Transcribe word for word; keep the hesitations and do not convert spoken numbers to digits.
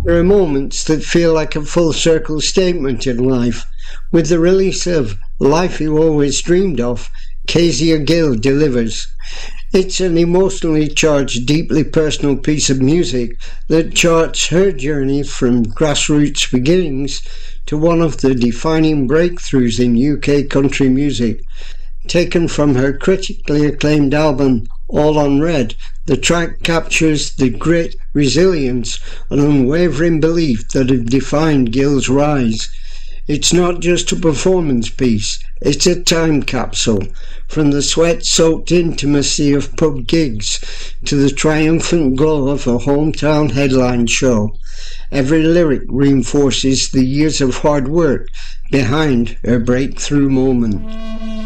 There are moments that feel like a full circle statement in life. With the release of Life You Always Dreamed Of, Kezia Gill delivers. It's an emotionally charged, deeply personal piece of music that charts her journey from grassroots beginnings to one of the defining breakthroughs in U K country music. Taken from her critically acclaimed album All on Red, the track captures the grit, resilience and unwavering belief that have defined Gill's rise. It's not just a performance piece, it's a time capsule, from the sweat-soaked intimacy of pub gigs to the triumphant glow of a hometown headline show. Every lyric reinforces the years of hard work behind her breakthrough moment.